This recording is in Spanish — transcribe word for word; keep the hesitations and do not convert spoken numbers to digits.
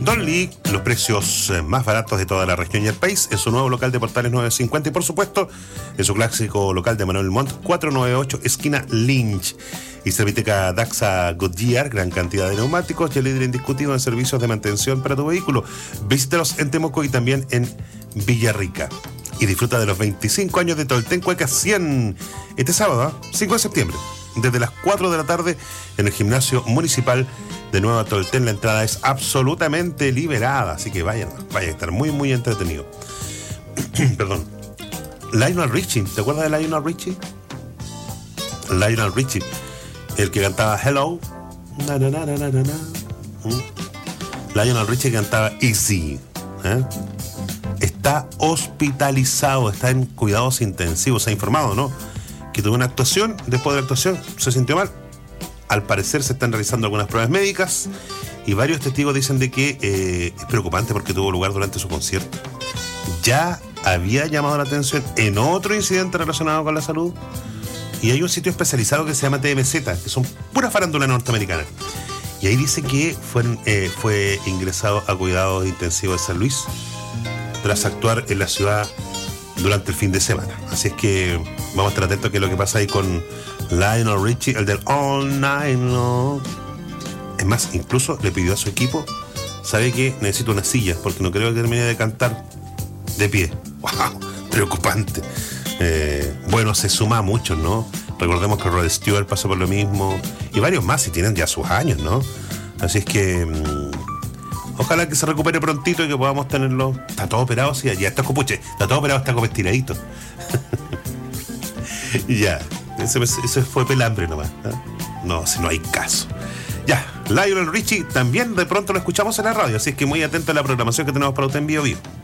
Don Lee, los precios eh, más baratos de toda la región y el país, en su nuevo local de Portales novecientos cincuenta y por supuesto en su clásico local de Manuel Montt, cuatrocientos noventa y ocho, esquina Lynch. Y Serviteca Daxa Goodyear, gran cantidad de neumáticos y el líder indiscutido en servicios de mantención para tu vehículo. Visítalos en Temuco y también en Villarrica. Y disfruta de los veinticinco años de Tolten Cueca cien este sábado, ¿eh? cinco de septiembre, desde las cuatro de la tarde en el gimnasio municipal de Nueva Tolten. La entrada es absolutamente liberada, así que vayan, vayan a estar muy muy entretenido. Perdón. Lionel Richie, ¿te acuerdas de Lionel Richie? Lionel Richie, el que cantaba Hello. Na, na, na, na, na, na. ¿Mm? Lionel Richie cantaba Easy, ¿eh? Está hospitalizado, está en cuidados intensivos. Se ha informado, ¿no?, que tuvo una actuación. Después de la actuación se sintió mal. Al parecer se están realizando algunas pruebas médicas y varios testigos dicen de que eh, es preocupante porque tuvo lugar durante su concierto. Ya había llamado la atención en otro incidente relacionado con la salud. Y hay un sitio especializado que se llama T M Z, que son pura farándula norteamericana. Y ahí dice que fue, eh, fue ingresado a cuidados intensivos de San Luis tras actuar en la ciudad durante el fin de semana. Así es que vamos a estar atentos a qué es lo que pasa ahí con Lionel Richie, el del All Night Long. Es más, incluso le pidió a su equipo, sabe que necesito una silla porque no creo que termine de cantar de pie. ¡Wow! Preocupante. Eh, bueno, se suma a muchos, ¿no? Recordemos que Rod Stewart pasó por lo mismo y varios más, y tienen ya sus años, ¿no? Así es que mmm, ojalá que se recupere prontito y que podamos tenerlo. Está todo operado, sí, ya está copuche, está todo operado, está como estiradito. Ya, ese, ese fue pelambre nomás, ¿eh? No, si no hay caso. Ya, Lionel Richie también de pronto lo escuchamos en la radio, así es que muy atento a la programación que tenemos para usted en Bio Vivo.